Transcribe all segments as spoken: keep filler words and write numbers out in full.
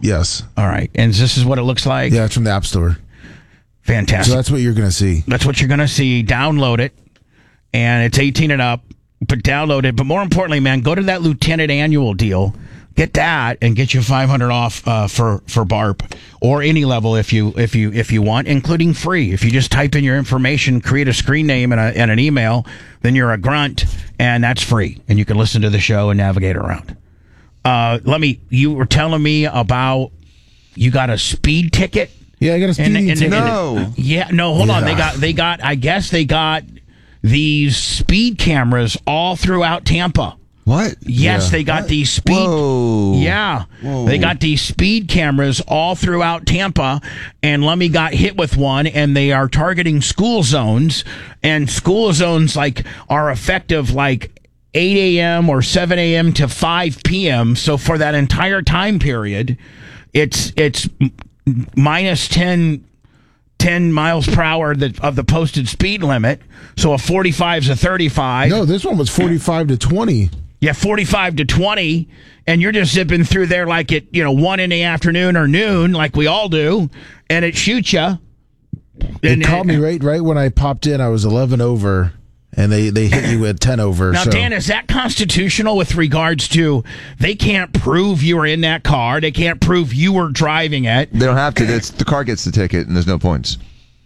Yes. All right. And this is what it looks like? Yeah, it's from the App Store. Fantastic. So that's what you're going to see. That's what you're going to see. Download it. And it's eighteen and up. But download it. But more importantly, man, go to that Lieutenant Annual deal. Get that and get you five hundred off uh, for for B A R P or any level if you if you if you want, including free. If you just type in your information, create a screen name and, a, and an email, then you're a grunt, and that's free, and you can listen to the show and navigate around. Uh, let me. You were telling me about you got a speed ticket. Yeah, I got a speed and, and, ticket. and, No. and, yeah, no. Hold yeah. on. They got. They got. I guess they got these speed cameras all throughout Tampa. What? Yes, Yeah. they got What? these speed. Whoa. Yeah, Whoa. they got these speed cameras all throughout Tampa, and Lummy got hit with one, and they are targeting school zones, and school zones like are effective like eight a.m. or seven a.m. to five p.m. So for that entire time period, it's it's minus ten. ten miles per hour that, of the posted speed limit. So a forty-five is a thirty-five. No, this one was forty-five to twenty. Yeah, forty-five to twenty, and you're just zipping through there like at, you know, one in the afternoon or noon, like we all do, and it shoots you. It called me right right when I popped in. I was eleven over, and they, they hit you at ten over. Now, so. Dan, is that constitutional with regards to they can't prove you were in that car? They can't prove you were driving it. They don't have to. It's, the car gets the ticket, and there's no points.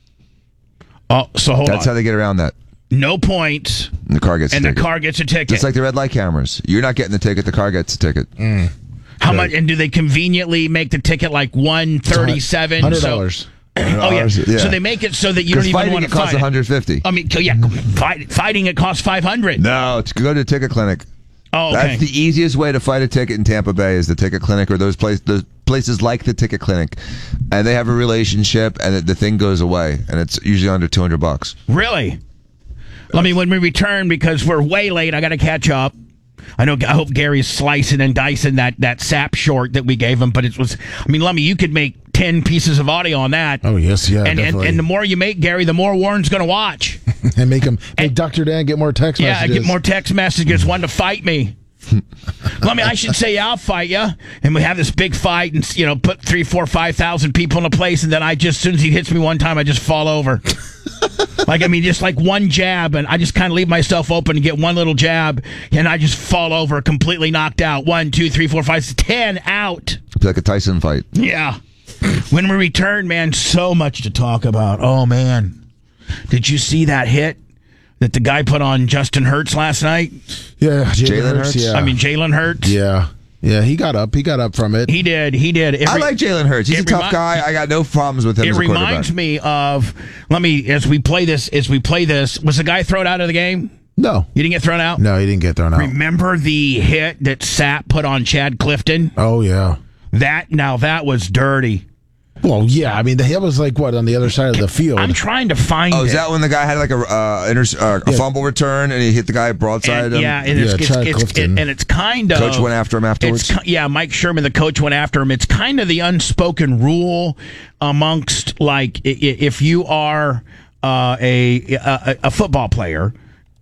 Oh, so hold That's on. how they get around that. No points, And the car gets and the the ticket. car gets a ticket. Just like the red light cameras. You're not getting the ticket. The car gets the ticket. Mm. How much? And do they conveniently make the ticket like one thirty-seven? Hundred dollars. Oh yeah. Yeah. So they make it so that you don't Because even fighting want it to costs fight. one hundred fifty. I mean, yeah, fight, fighting it costs five hundred. No, to go to a ticket clinic. Oh, okay. That's the easiest way to fight a ticket in Tampa Bay is the ticket clinic or those place, those places like the ticket clinic, and they have a relationship, and the thing goes away, and it's usually under two hundred bucks. Really? Let me when we return because we're way late. I got to catch up. I know. I hope Gary's slicing and dicing that that sap short that we gave him, but it was. I mean, Lummy, you could make ten pieces of audio on that. Oh yes, yeah, and, and definitely. and the more you make, Gary, the more Warren's going to watch. and make him make And- Doctor Dan get more text Yeah, I messages. get more text messages. One to fight me. Lummy, I should say I'll fight you, and we have this big fight, and you know, put three, four, five thousand people in a place, and then I just, as soon as he hits me one time, I just fall over. Like, I mean, just like one jab, and I just kind of leave myself open and get one little jab, and I just fall over, completely knocked out. One, two, three, four, five, ten out. It's like a Tyson fight. Yeah. When we return, man, so much to talk about. Oh, man. Did you see that hit that the guy put on Justin Hurts last night? Yeah, Jalen Jalen Hurts. Hurts? Yeah, I mean, Jalen Hurts? yeah, yeah. He got up. He got up from it. He did. He did. It I re- like Jalen Hurts. He's a it tough remi- guy. I got no problems with him It as a reminds quarterback. me of, let me, as we play this, as we play this, was the guy thrown out of the game? No, You didn't get thrown out? no, he didn't get thrown out. Remember the hit that Sapp put on Chad Clifton? Oh yeah. That, now that was dirty. Well, yeah. I mean, the hit was like what on the other side of the field. I'm trying to find Oh, is it. that when the guy had like a uh, inter- uh, a Yeah. fumble return and he hit the guy broadside? And, him? yeah, and it's, Yeah, it's, Chad it's, Clifton. it, and it's kind of... Coach went after him afterwards? It's, ki- yeah, Mike Sherman, the coach, went after him. It's kind of the unspoken rule amongst, like, i- i- if you are uh, a, a a football player,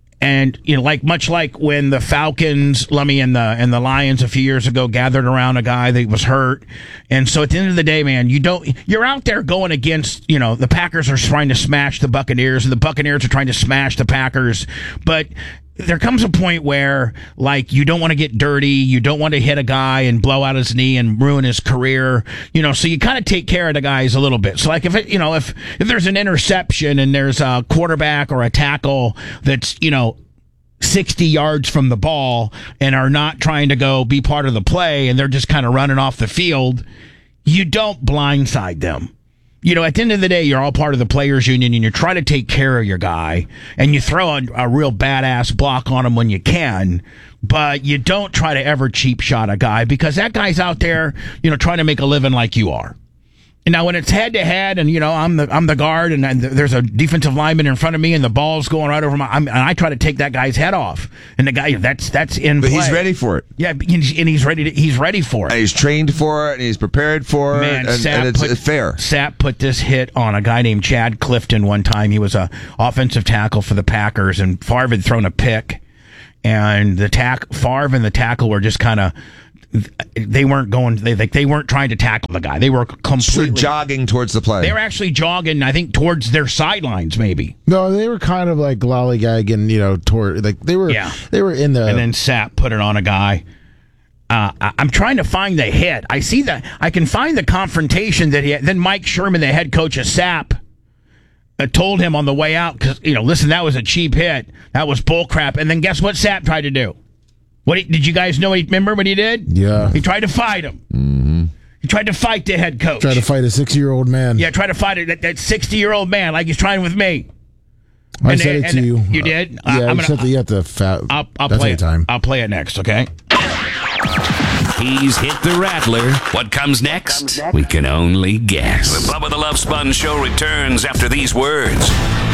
and you know, like much like when the Falcons, Lummy, and the and the Lions a few years ago gathered around a guy that was hurt, and so at the end of the day, man, you don't you're out there going against, you know, the Packers are trying to smash the Buccaneers, and the Buccaneers are trying to smash the Packers, but there comes a point where, like, you don't want to get dirty, you don't want to hit a guy and blow out his knee and ruin his career, you know, so you kind of take care of the guys a little bit. So, like, if it, you know, if if there's an interception and there's a quarterback or a tackle that's, you know, sixty yards from the ball and are not trying to go be part of the play and they're just kind of running off the field, you don't blindside them. You know, at the end of the day, you're all part of the players union and you try to take care of your guy and you throw a, a real badass block on him when you can, but you don't try to ever cheap shot a guy because that guy's out there, you know, trying to make a living like you are. And now when it's head to head, and you know I'm the I'm the guard, and, and there's a defensive lineman in front of me, and the ball's going right over my, I'm, and I try to take that guy's head off, and the guy that's that's in But play. he's ready for it. Yeah, and he's, and he's ready to he's ready for And it. he's trained for it, and he's prepared for Man, it, and, Sapp and it's put, fair. Sapp put this hit on a guy named Chad Clifton one time. He was a offensive tackle for the Packers, and Favre had thrown a pick, and the tack Favre and the tackle were just kind of they weren't going. They like they weren't trying to tackle the guy. They were completely So jogging towards the play. They were actually jogging. I think towards their sidelines, maybe. No, they were kind of like lollygagging, you know, toward like they were. Yeah. They were in the. And then Sapp put it on a guy. Uh, I- I'm trying to find the hit. I see that. I can find the confrontation that he had. Then Mike Sherman, the head coach of Sapp, uh, told him on the way out, because, you know, listen, that was a cheap hit. That was bullcrap. And then guess what Sapp tried to do? What he, did you guys know? He, remember what he did? Yeah. He tried to fight him. Mm-hmm. He tried to fight the head coach. Tried to fight a sixty-year-old man. Yeah, try to fight it, that, that sixty-year-old man like he's trying with me. I And- said it and- to you. You did? Yeah, Uh, I'm I gonna- said that you have to fat. I'll, I'll that's play any it. time. I'll play it next, okay? He's hit the rattler. What comes next? We can only guess. The Bubba the Love Sponge Show returns after these words.